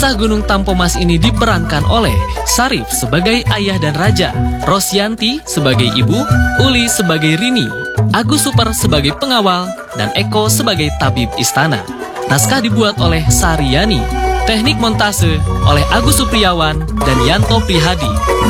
Kisah Gunung Tampomas ini diperankan oleh Sarif sebagai ayah dan raja, Rosyanti sebagai ibu, Uli sebagai Rini, Agus Super sebagai pengawal, dan Eko sebagai tabib istana. Naskah dibuat oleh Saryani, teknik montase oleh Agus Supriyawan dan Yanto Prihadi.